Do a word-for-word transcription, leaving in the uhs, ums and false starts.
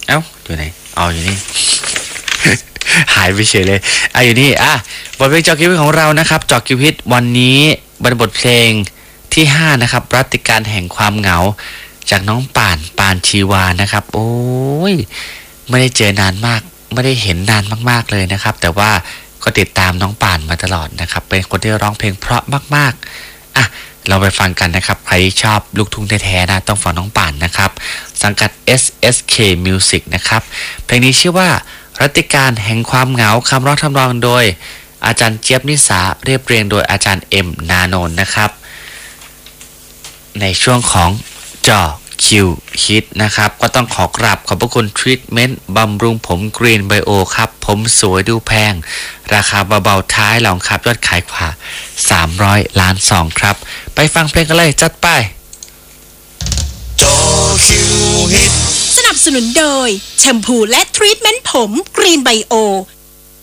เอ้าอยู่ไหนเอาอยู่นี่ หายไปเฉยเลยอ่ะอยู่นี่อ่ะบทเพลงจอคิวของเรานะครับจอคิวฮิตวันนี้บรรบทเพลงที่ห้านะครับรัติการแห่งความเหงาจากน้องป่านปานชีวานะครับโอ้ยไม่ได้เจอนานมากไม่ได้เห็นนานมากๆเลยนะครับแต่ว่าก็ติดตามน้องป่านมาตลอดนะครับเป็นคนที่ร้องเพลงเพราะมากๆอ่ะเราไปฟังกันนะครับใครชอบลูกทุ่งแท้ๆนะต้องฟังน้องป่านนะครับสังกัด เอส เอส เค Music นะครับเพลงนี้ชื่อว่ารัติการแห่งความเหงาคำร้องทำนองโดยอาจารย์เจี๊ยบนิสาเรียบเรียงโดยอาจารย์เอ็มนานนท์นะครับในช่วงของจอคิวฮิตนะครับก็ต้องขอกราบขอบพระคุณทรีทเมนต์บำรุงผมกรีนไบโอครับผมสวยดูแพงราคาเบาๆท้ายหลองครับยอดขายกว่าสามร้อยล้านซองครับไปฟังเพลงกันเลยจัดไปจอคิวฮิตสนับสนุนโดยแชมพูและทรีทเมนต์ผมกรีนไบโอ